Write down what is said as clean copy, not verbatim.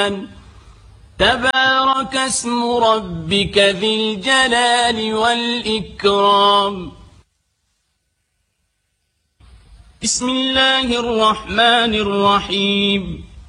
تبارك اسم ربك ذي الجلال والإكرام. بسم الله الرحمن الرحيم.